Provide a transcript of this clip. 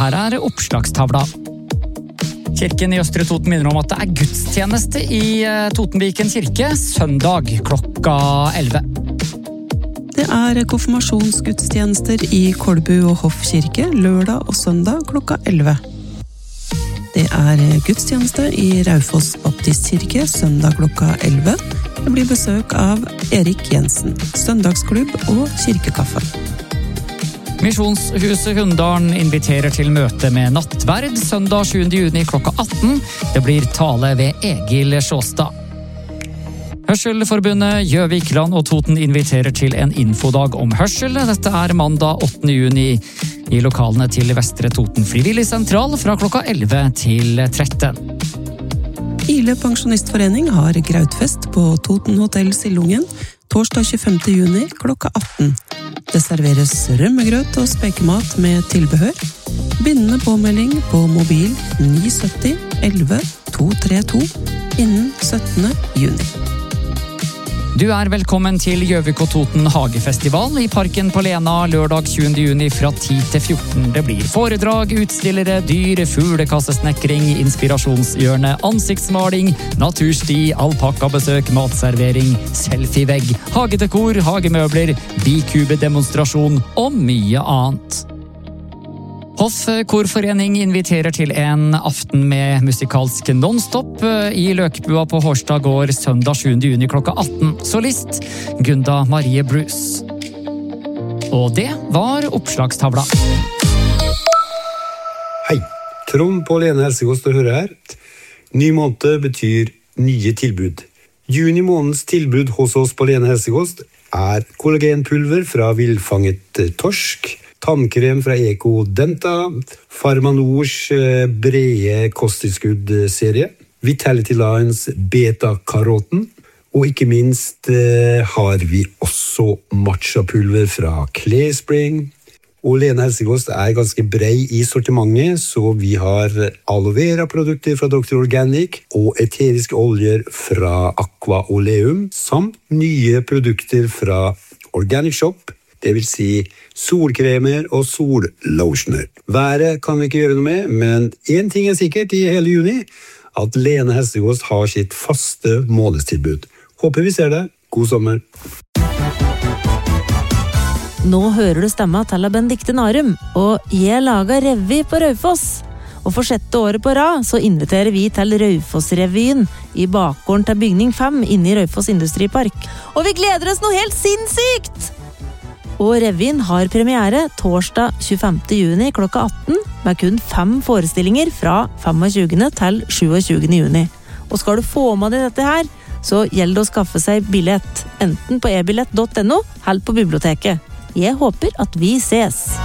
her oppslagstavla. Kirken i Østre Toten minner om at det gudstjeneste i Totenviken kirke søndag klokka 11. Det konfirmasjonsgudstjenester i Kolbu og Hoff kirke lørdag og søndag klokka 11. Det gudstjeneste i Raufoss baptistkirke søndag klokka 11. Det blir besøk av Erik Jensen, søndagsklubb og kirkekaffe. Misjonshuset Hunndalen inviterer til møte med nattverd søndag 7. juni klokka 18. Det blir tale ved Egil Sjåstad. Hørselforbundet Gjøvikland og Toten inviterer til en infodag om hørsel. Dette mandag 8. juni i lokalene til Vestre Toten Frivillig Sentral fra klokka 11 til 13. Ile Pensjonistforening har grautfest på Toten Hotel Sillungen torsdag 25. juni klokka 18. Det serveres rømmegrøt og spekemat med tilbehør. Bindende påmelding på mobil 970 11 232 innen 17. juni. Du velkommen til Gjøvik og Toten Hagefestival i Parken på Lena lørdag 20. juni fra 10 til 14. Det blir foredrag, utstillere, dyr, fuglekassesnekring, inspirasjonshjørne, ansiktsmaling, natursti, alpakkabesøk, matservering, selfievegg, hagedekor, hagemøbler, bikube-demonstrasjon og mye annet. Hoff Korforening inviterer til en aften med musikalsk non-stop i Løkbua på Hårstad gård søndag 7. juni klokka 18. Solist Gunda Marie Bruce. Og det var oppslagstavla. Hei, Trond på Lene Helsekost å høre her. Ny måned betyr nye tilbud. Juni månedens tilbud hos oss på Lene Helsekost kollagenpulver fra villfanget torsk, tannkrem fra Eko Denta, Farmanors brede kosttilskudd-serie, Vitality Lines Beta-karoten, og ikke minst har vi også matcha-pulver fra Clayspring. Og Lene Helsekost ganske brei i sortimentet, så vi har aloe vera-produkter fra Dr. Organic og eteriske oljer fra Aqua Oleum, samt nye produkter fra Organic Shop, det vil si solkremer og sollotioner. Været kan vi ikke gjøre noe med, men en ting sikkert i hele juni, at Lene Helsekost har sitt faste månedstilbud. Håper vi ser det. God sommer! Nå hører du stemma til Benedikte Narum, og jeg lager revy på Raufoss. Og for 6. året på rad så inviterer vi til Raufoss-revyen i bakgården til bygning 5 inne i Raufoss Industripark. Og vi gleder oss noe helt sinnssykt! Og revyen har premiere torsdag 25. juni klokka 18 med kun 5 forestillinger fra 25. til 27. juni. Og skal du få med deg dette her, så gjelder det å skaffe seg billett, enten på ebillett.no eller på biblioteket. Jeg håper at vi ses!